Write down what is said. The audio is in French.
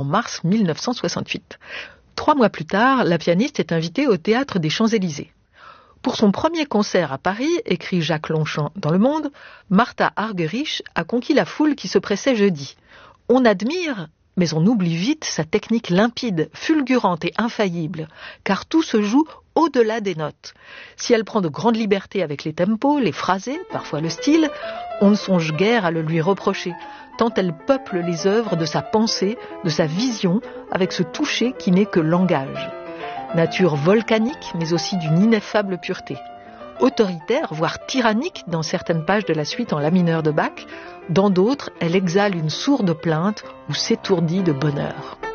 mars 1968. 3 mois plus tard, la pianiste est invitée au Théâtre des Champs-Élysées. Pour son premier concert à Paris, écrit Jacques Longchamp dans Le Monde, Martha Argerich a conquis la foule qui se pressait jeudi. On admire, mais on oublie vite sa technique limpide, fulgurante et infaillible, car tout se joue au-delà des notes. Si elle prend de grandes libertés avec les tempos, les phrasés, parfois le style, on ne songe guère à le lui reprocher, tant elle peuple les œuvres de sa pensée, de sa vision, avec ce toucher qui n'est que langage. Nature volcanique, mais aussi d'une ineffable pureté. Autoritaire, voire tyrannique dans certaines pages de la suite en la mineur de Bach, dans d'autres, elle exhale une sourde plainte ou s'étourdit de bonheur.